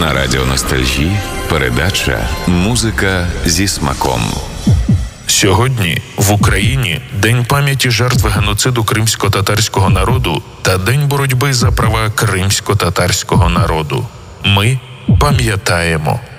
На радіо Ностальжі передача «Музика зі смаком». Сьогодні в Україні День пам'яті жертв геноциду кримсько-татарського народу та День боротьби за права кримсько-татарського народу. Ми пам'ятаємо.